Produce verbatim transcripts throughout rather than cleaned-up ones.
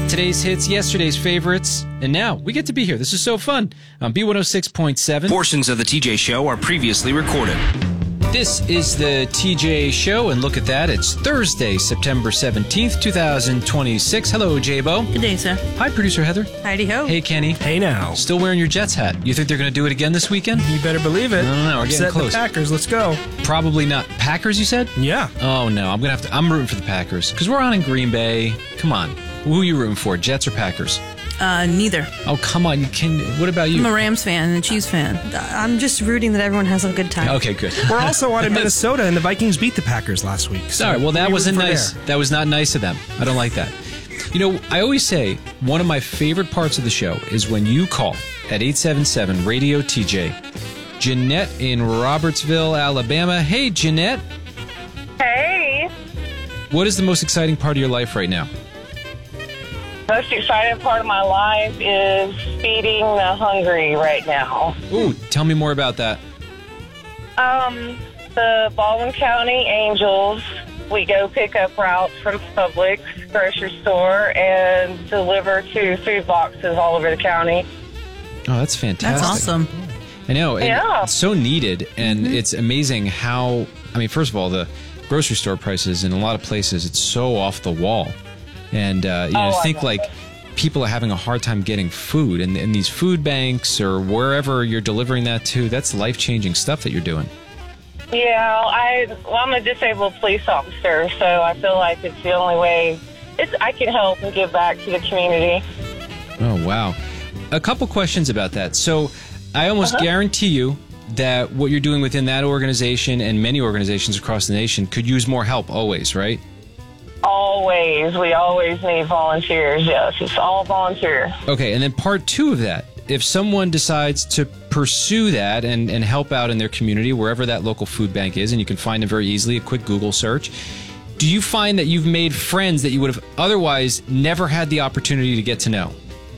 Today's hits, yesterday's favorites, and now we get to be here. This is so fun. On B one oh six point seven. Portions of the T J Show are previously recorded. This is the T J Show, and look at that. It's Thursday, September seventeenth, twenty twenty-six. Hello, J-Bo. Good day, sir. Hi, producer Heather. Heidi ho. Hey, Kenny. Hey now. Still wearing your Jets hat. You think they're going to do it again this weekend? You better believe it. No, no, no. We're getting Upset close. the Packers. Let's go. Probably not. Packers, you said? Yeah. Oh, no. I'm going to have to. I'm rooting for the Packers because we're on in Green Bay. Come on. Who are you rooting for, Jets or Packers? Uh, neither. Oh, come on. You can. What about you? I'm a Rams fan and a Chiefs fan. I'm just rooting that everyone has a good time. Okay, good. We're also on in Minnesota, and the Vikings beat the Packers last week. So All right, well, that we're wasn't rooting for nice. there. That was not nice of them. I don't like that. You know, I always say one of my favorite parts of the show is when you call at eight seven seven radio T J. Jeanette in Robertsville, Alabama. Hey, Jeanette. Hey. What is the most exciting part of your life right now? Most exciting part of my life is feeding the hungry right now. Ooh, tell me more about that. Um, the Baldwin County Angels, we go pick up routes from Publix grocery store and deliver to food boxes all over the county. Oh, that's fantastic. That's awesome. I know. And Yeah. It's so needed, and it's amazing how, I mean, first of all, the grocery store prices in a lot of places, it's so off the wall. And, uh, you know, Oh, I think know. like people are having a hard time getting food, and, and these food banks or wherever you're delivering that to, that's life-changing stuff that you're doing. Yeah, I, well, I'm a disabled police officer, so I feel like it's the only way it's, I can help and give back to the community. Oh, wow. A couple questions about that. So I almost Uh-huh. guarantee you that what you're doing within that organization and many organizations across the nation could use more help always, right? Always. We always need volunteers, yes. It's all volunteer. Okay, and then part two of that, if someone decides to pursue that and, and help out in their community, wherever that local food bank is, and you can find them very easily, a quick Google search, do you find that you've made friends that you would have otherwise never had the opportunity to get to know?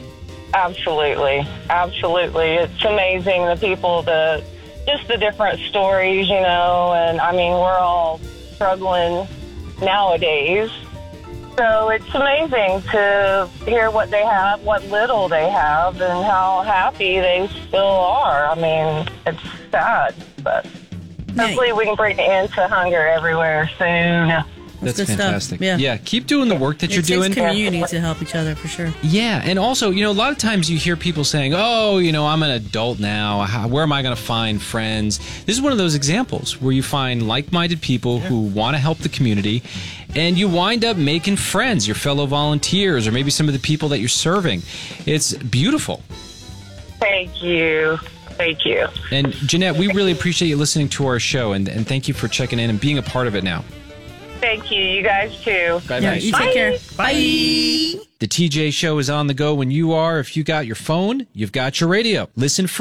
Absolutely. Absolutely. It's amazing, the people, the just the different stories, you know, and I mean, we're all struggling nowadays. So it's amazing to hear what they have, what little they have, and how happy they still are. I mean, it's sad, but hopefully we can bring an end to hunger everywhere soon. That's good stuff. fantastic. Yeah. yeah, keep doing the work that It you're takes doing. community to help each other, for sure. Yeah, and also, you know, a lot of times you hear people saying, oh, you know, I'm an adult now. How, where am I going to find friends? This is one of those examples where you find like-minded people who want to help the community, and you wind up making friends, your fellow volunteers, or maybe some of the people that you're serving. It's beautiful. Thank you. Thank you. And, Jeanette, we really appreciate you listening to our show, and, and thank you for checking in and being a part of it now. Thank you. You guys too. Bye-bye. Yeah, you take care. Bye. The T J Show is on the go when you are. If you got your phone, you've got your radio. Listen for